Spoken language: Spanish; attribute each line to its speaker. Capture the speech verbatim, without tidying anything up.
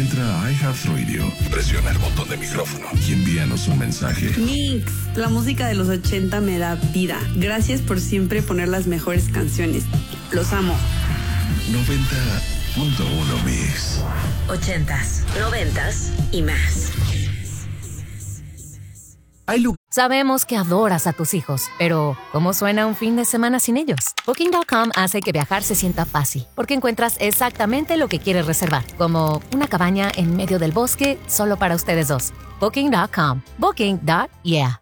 Speaker 1: Entra a iHeartRadio, presiona el botón de micrófono y envíanos un mensaje.
Speaker 2: Mix, la música de los ochenta me da vida. Gracias por siempre poner las mejores canciones. Los amo.
Speaker 1: noventa punto uno Mix.
Speaker 3: Ochentas, noventas y más.
Speaker 4: Sabemos que adoras a tus hijos, pero ¿cómo suena un fin de semana sin ellos? Booking punto com hace que viajar se sienta fácil, porque encuentras exactamente lo que quieres reservar, como una cabaña en medio del bosque solo para ustedes dos. Booking punto com. Booking. Yeah.